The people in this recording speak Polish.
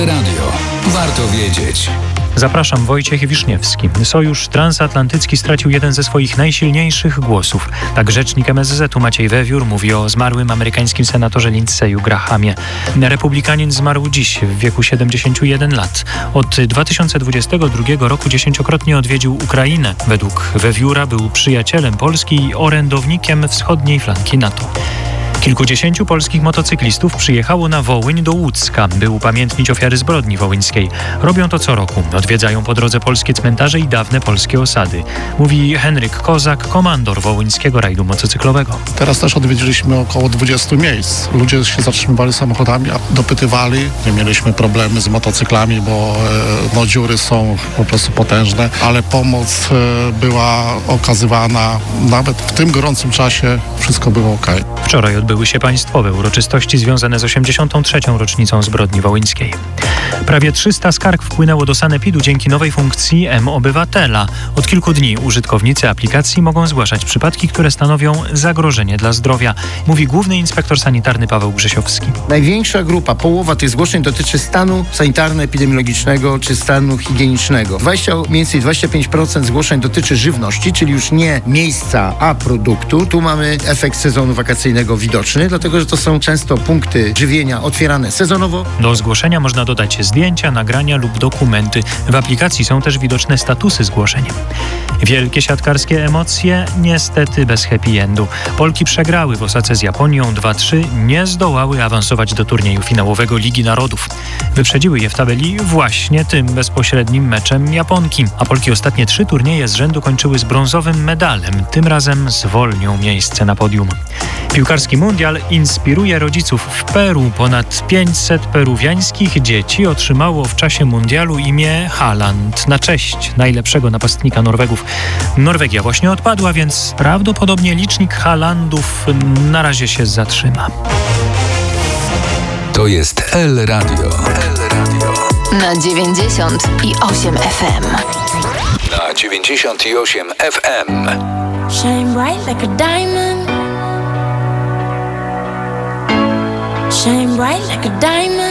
Radio. Warto wiedzieć. Zapraszam, Wojciech Wiszniewski. Sojusz Transatlantycki stracił jeden ze swoich najsilniejszych głosów. Tak rzecznik MSZ-u Maciej Wewiór mówi o zmarłym amerykańskim senatorze Lindsey'u Grahamie. Republikanin zmarł dziś w wieku 71 lat. Od 2022 roku 10-krotnie odwiedził Ukrainę. Według Wewióra był przyjacielem Polski i orędownikiem wschodniej flanki NATO. Kilkudziesięciu polskich motocyklistów przyjechało na Wołyń do Łódzka, by upamiętnić ofiary zbrodni wołyńskiej. Robią to co roku. Odwiedzają po drodze polskie cmentarze i dawne polskie osady. Mówi Henryk Kozak, komandor wołyńskiego rajdu motocyklowego. Teraz też odwiedziliśmy około 20 miejsc. Ludzie się zatrzymywali samochodami, dopytywali. Nie mieliśmy problemy z motocyklami, bo dziury są po prostu potężne, ale pomoc była okazywana. Nawet w tym gorącym czasie wszystko było ok. Wczoraj odbyły się państwowe uroczystości związane z 83. rocznicą zbrodni wołyńskiej. Prawie 300 skarg wpłynęło do sanepidu dzięki nowej funkcji M-Obywatela. Od kilku dni użytkownicy aplikacji mogą zgłaszać przypadki, które stanowią zagrożenie dla zdrowia, mówi główny inspektor sanitarny Paweł Grzesiowski. Największa grupa, połowa tych zgłoszeń dotyczy stanu sanitarno-epidemiologicznego czy stanu higienicznego. Mniej więcej 25% zgłoszeń dotyczy żywności, czyli już nie miejsca, a produktu. Tu mamy efekt sezonu wakacyjnego widoczny, dlatego że to są często punkty żywienia otwierane sezonowo. Do zgłoszenia można dodać zdjęcia, nagrania lub dokumenty. W aplikacji są też widoczne statusy zgłoszeń. Wielkie siatkarskie emocje niestety bez happy endu. Polki przegrały w Osace z Japonią 2-3, nie zdołały awansować do turnieju finałowego Ligi Narodów. Wyprzedziły je w tabeli właśnie tym bezpośrednim meczem Japonki, a Polki ostatnie 3 turnieje z rzędu kończyły z brązowym medalem. Tym razem zwolnią miejsce na podium. Piłkarski mundial inspiruje rodziców w Peru. Ponad 500 peruwiańskich dzieci otrzymało w czasie mundialu imię Haaland na cześć najlepszego napastnika Norwegów. Norwegia właśnie odpadła, więc prawdopodobnie licznik Haalandów na razie się zatrzyma. To jest El Radio. Na 98 FM. Na 98 FM. Shine bright like a diamond. Shine bright like a diamond.